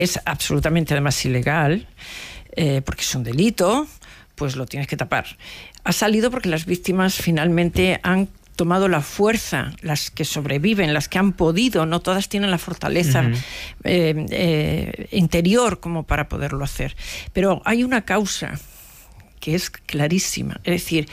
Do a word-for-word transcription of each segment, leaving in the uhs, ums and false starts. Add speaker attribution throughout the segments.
Speaker 1: es absolutamente además ilegal, eh, porque es un delito, pues lo tienes que tapar. Ha salido porque las víctimas finalmente han tomado la fuerza, las que sobreviven, las que han podido, no todas tienen la fortaleza uh-huh. eh, eh, interior como para poderlo hacer. Pero hay una causa que es clarísima, es decir,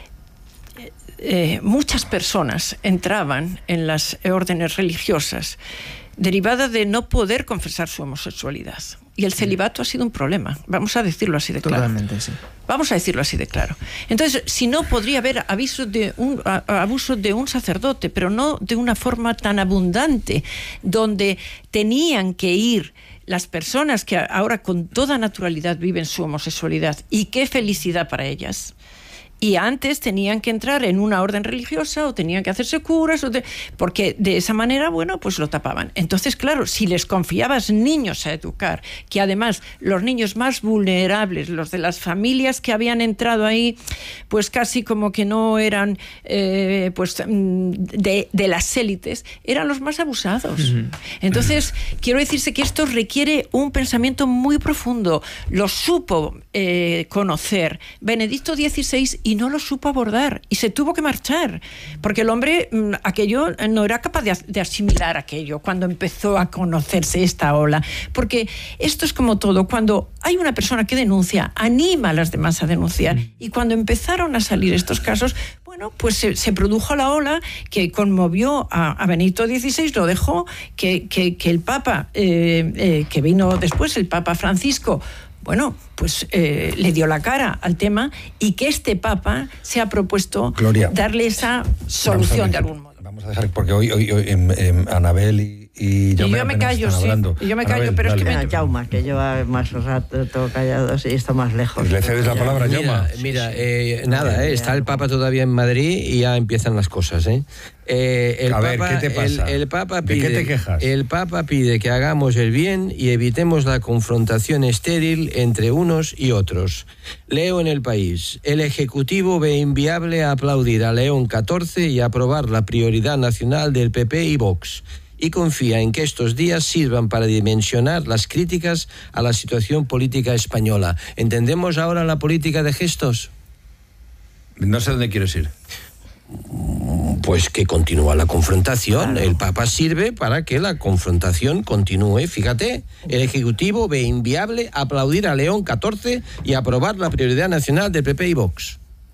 Speaker 1: eh, muchas personas entraban en las órdenes religiosas derivada de no poder confesar su homosexualidad. Y el celibato ha sido un problema, vamos a decirlo así de claro.
Speaker 2: Totalmente, sí.
Speaker 1: Vamos a decirlo así de claro. Entonces, si no, podría haber aviso de un, a, abuso de un sacerdote, pero no de una forma tan abundante, donde tenían que ir las personas que ahora con toda naturalidad viven su homosexualidad, y qué felicidad para ellas. Y antes tenían que entrar en una orden religiosa o tenían que hacerse curas, o de, porque de esa manera, bueno, pues lo tapaban. Entonces, claro, si les confiabas niños a educar, que además los niños más vulnerables, los de las familias que habían entrado ahí, pues casi como que no eran eh, pues de, de las élites, eran los más abusados. Uh-huh. Entonces, uh-huh. quiero decirse que esto requiere un pensamiento muy profundo. Lo supo eh, conocer Benedicto dieciséis y no lo supo abordar, y se tuvo que marchar, porque el hombre aquello no era capaz de, de asimilar aquello cuando empezó a conocerse esta ola, porque esto es como todo, cuando hay una persona que denuncia, anima a las demás a denunciar, y cuando empezaron a salir estos casos, bueno, pues se, se produjo la ola que conmovió a, a Benedicto dieciséis, lo dejó que, que, que el Papa eh, eh, que vino después, el Papa Francisco, bueno, pues eh, le dio la cara al tema, y que este Papa se ha propuesto Gloria, darle esa solución de algún modo.
Speaker 3: Vamos a dejar, porque hoy, hoy, hoy en, en Anabel y, y
Speaker 1: yo, y yo me callo, sí. Y yo me callo, Anabel,
Speaker 2: pero
Speaker 1: dale.
Speaker 2: Es que me... Jaume, que lleva más rato todo callado y está más lejos.
Speaker 3: ¿Le cedes la palabra,
Speaker 4: Jaume?
Speaker 3: Mira,
Speaker 4: mira eh, nada, eh, está el Papa todavía en Madrid y ya empiezan las cosas, ¿eh? Eh, el
Speaker 3: a ver,
Speaker 4: Papa,
Speaker 3: ¿qué te pasa?
Speaker 4: El, el Papa pide,
Speaker 3: ¿De qué te quejas?
Speaker 4: El Papa pide que hagamos el bien y evitemos la confrontación estéril entre unos y otros. Leo en El País: el Ejecutivo ve inviable aplaudir a León catorce y aprobar la prioridad nacional del P P y Vox, y confía en que estos días sirvan para dimensionar las críticas a la situación política española. ¿Entendemos ahora la política de gestos?
Speaker 3: No sé dónde quieres ir.
Speaker 4: Pues que continúa la confrontación. Claro. El Papa sirve para que la confrontación continúe. Fíjate, el Ejecutivo ve inviable aplaudir a León catorce y aprobar la prioridad nacional del P P y Vox.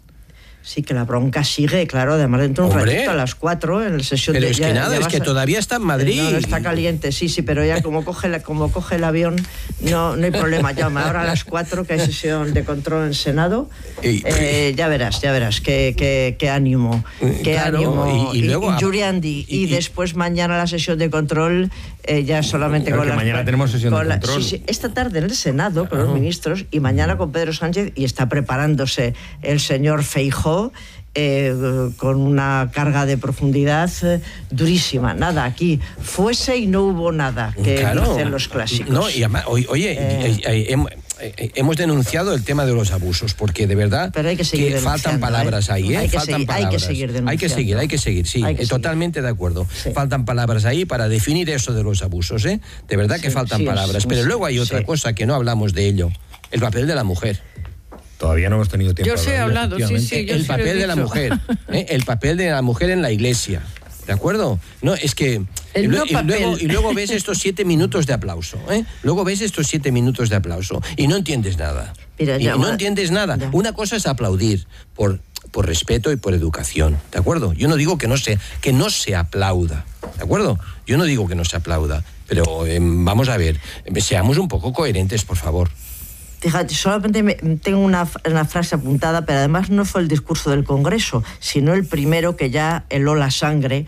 Speaker 2: Sí, que la bronca sigue, claro, además dentro de un
Speaker 4: Hombre,
Speaker 2: ratito a las cuatro en la sesión
Speaker 4: pero
Speaker 2: de...
Speaker 4: es que
Speaker 2: ya,
Speaker 4: nada,
Speaker 2: ya
Speaker 4: es que a... todavía está en Madrid.
Speaker 2: No, no está caliente, sí, sí, pero ya como coge, la, como coge el avión, no, no hay problema. Llama ahora a las cuatro, que hay sesión de control en el Senado, y, eh, ya verás, ya verás, qué, qué, qué ánimo, qué claro, ánimo.
Speaker 4: Y, y luego...
Speaker 2: Y, y, Yuriandi, y, y después mañana la sesión de control, eh, ya solamente
Speaker 3: claro
Speaker 2: con las...
Speaker 3: mañana tenemos sesión de
Speaker 2: la,
Speaker 3: control.
Speaker 2: Sí, sí, esta tarde en el Senado, con los ministros, y mañana con Pedro Sánchez, y está preparándose el señor Feijóo, Eh, con una carga de profundidad eh, durísima. Nada, aquí fuese y no hubo nada, que claro, dicen los clásicos.
Speaker 4: No, y además, oye, eh, eh, eh, eh, hemos denunciado el tema de los abusos, porque de verdad
Speaker 2: pero hay que, seguir
Speaker 4: que faltan palabras ahí, ¿eh?
Speaker 2: Hay que,
Speaker 4: faltan
Speaker 2: seguir,
Speaker 4: palabras.
Speaker 2: hay que seguir denunciando.
Speaker 4: Hay que seguir, hay que seguir, sí,
Speaker 2: que
Speaker 4: totalmente
Speaker 2: seguir.
Speaker 4: de acuerdo.
Speaker 2: Sí.
Speaker 4: Faltan palabras ahí para definir eso de los abusos, ¿eh? De verdad que
Speaker 2: sí,
Speaker 4: faltan
Speaker 2: sí,
Speaker 4: palabras.
Speaker 2: sí,
Speaker 4: pero
Speaker 2: sí,
Speaker 4: luego hay otra
Speaker 2: sí.
Speaker 4: cosa que no hablamos de ello: el papel de la mujer.
Speaker 3: Todavía no hemos tenido tiempo.
Speaker 1: Yo sí he hablado, sí, sí.
Speaker 4: El papel de la mujer, ¿eh? El papel de la mujer en la iglesia, ¿de acuerdo? No, es que...
Speaker 1: El
Speaker 4: y,
Speaker 1: no
Speaker 4: y, luego, y luego ves estos siete minutos de aplauso, ¿eh? Luego ves estos siete minutos de aplauso y no entiendes nada.
Speaker 2: Mira,
Speaker 4: y
Speaker 2: ya,
Speaker 4: no entiendes nada.
Speaker 2: Ya.
Speaker 4: Una cosa es aplaudir por, por respeto y por educación, ¿de acuerdo? Yo no digo que no se, que no se aplauda, ¿de acuerdo? Yo no digo que no se aplauda, pero eh, vamos a ver, seamos un poco coherentes, por favor.
Speaker 2: Fíjate, solamente me, tengo una, una frase apuntada, pero además no fue el discurso del Congreso, sino el primero que ya heló la sangre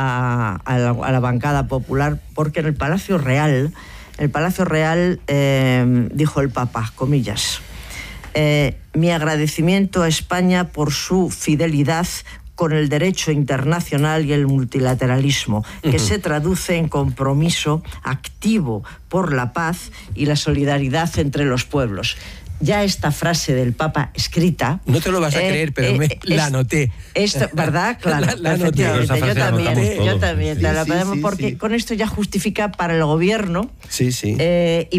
Speaker 2: a, a, la, a la bancada popular, porque en el Palacio Real, el Palacio Real eh, dijo el Papa, comillas, eh, mi agradecimiento a España por su fidelidad con el derecho internacional y el multilateralismo, que uh-huh. se traduce en compromiso activo por la paz y la solidaridad entre los pueblos. ya esta frase del Papa escrita...
Speaker 4: No te lo vas a
Speaker 2: eh,
Speaker 4: creer, pero
Speaker 2: eh,
Speaker 4: me,
Speaker 2: es,
Speaker 4: la anoté.
Speaker 2: Esto, ¿verdad? Claro,
Speaker 4: La- la anoté.
Speaker 2: efectivamente,
Speaker 3: Esa
Speaker 2: yo
Speaker 3: frase la
Speaker 2: también,
Speaker 3: anotamos
Speaker 2: yo
Speaker 3: todos.
Speaker 2: también,
Speaker 3: Sí,
Speaker 2: te la
Speaker 3: sí,
Speaker 2: podemos-
Speaker 3: sí,
Speaker 2: porque
Speaker 3: sí.
Speaker 2: con esto ya justifica para el gobierno
Speaker 4: Sí, sí.
Speaker 2: eh, y